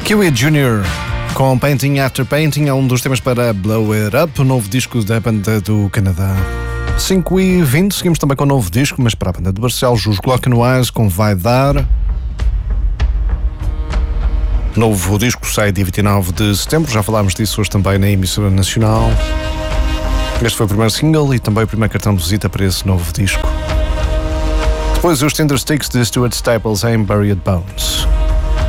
Kiwi Jr. com Painting After Painting é um dos temas para Blow It Up, o novo disco da banda do Canadá. 5h20, seguimos também com o novo disco, mas para a banda do Barcelos, os Glock no Eyes com Vai Dar. Novo disco sai dia 29 de setembro, já falámos disso hoje também na emissora nacional. Este foi o primeiro single e também o primeiro cartão de visita para esse novo disco. Depois os Tender Sticks de Stuart Staples em Buried Bones.